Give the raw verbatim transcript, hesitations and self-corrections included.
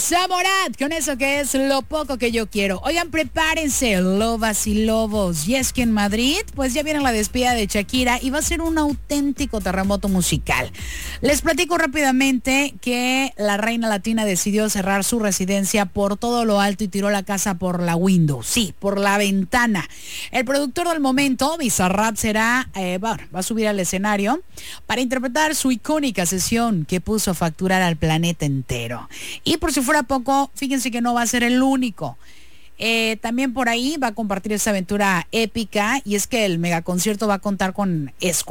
Marza Morat, con eso que es Lo Poco Que Yo Quiero. Oigan, prepárense, lobas y lobos. Y es que en Madrid, pues ya viene la despedida de Shakira y va a ser un auténtico terremoto musical. Les platico rápidamente que la reina latina decidió cerrar su residencia por todo lo alto y tiró la casa por la window. Sí, por la ventana. El productor del momento, Bizarrap, será, eh, bueno, va a subir al escenario para interpretar su icónica sesión que puso a facturar al planeta entero. Y por si fuera poco, fíjense que no va a ser el único. Eh, también por ahí va a compartir esta aventura épica, y es que el megaconcierto va a contar con escuadrones